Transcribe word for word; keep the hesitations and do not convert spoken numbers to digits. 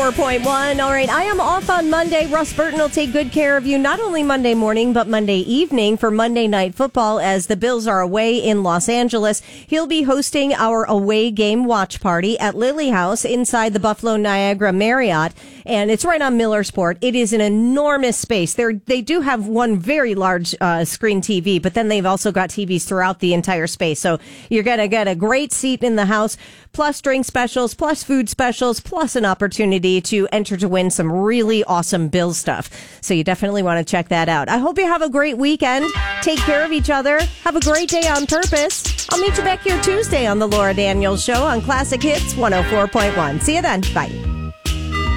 four point one. All right, I am off on Monday. Russ Burton will take good care of you, not only Monday morning, but Monday evening for Monday Night Football as the Bills are away in Los Angeles. He'll be hosting our away game watch party at Lily House inside the Buffalo Niagara Marriott, and it's right on Millersport. It is an enormous space. They're, they do have one very large uh, screen T V, but then they've also got T Vs throughout the entire space. So you're going to get a great seat in the house, plus drink specials, plus food specials, plus an opportunity to enter to win some really awesome Bill stuff. So you definitely want to check that out. I hope you have a great weekend. Take care of each other. Have a great day on purpose. I'll meet you back here Tuesday on the Laura Daniels Show on Classic Hits one oh four point one. See you then. Bye.